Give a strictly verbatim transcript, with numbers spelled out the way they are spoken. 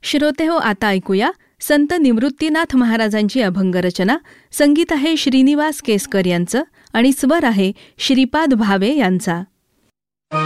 श्रोते हो, आता ऐकूया संत निवृत्तीनाथ महाराजांची अभंगरचना. संगीत आहे श्रीनिवास केसकर यांचं आणि स्वर आहे श्रीपाद भावे यांचा.